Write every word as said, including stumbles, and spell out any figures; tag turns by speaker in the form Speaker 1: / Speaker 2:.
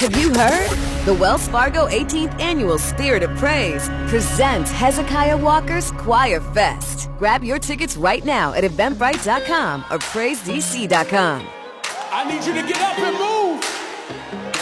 Speaker 1: Have you heard? The Wells Fargo eighteenth Annual Spirit of Praise presents Hezekiah Walker's Choir Fest. Grab your tickets right now at eventbrite dot com or praise d c dot com.
Speaker 2: I need you to get up and move.